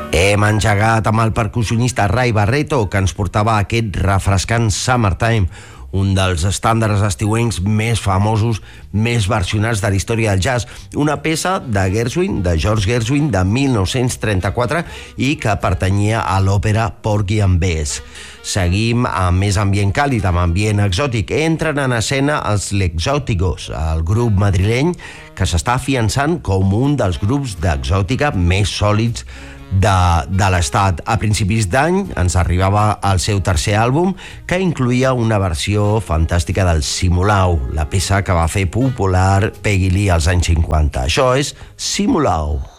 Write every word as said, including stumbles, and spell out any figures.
Hem engegat amb el percussionista Ray Barretto, que ens portava aquest refrescant Summertime, un dels estàndards estiuencs més famosos, més versionats de la història del jazz. Una peça de Gershwin, de George Gershwin, de mil nou-cents trenta-quatre i que pertanyia a l'òpera Porgy and Bess. Seguim amb més ambient càlid, amb ambient exòtic. Entren en escena els L'Exóticos, el grup madrileny que s'està afiançant com un dels grups d'exòtica més sòlids de, de l'estat. A principis d'any ens arribava el seu tercer àlbum, que incluïa una versió fantàstica del Simulau, la peça que va fer popular Peggy Lee als anys cinquanta. Això és Simulau.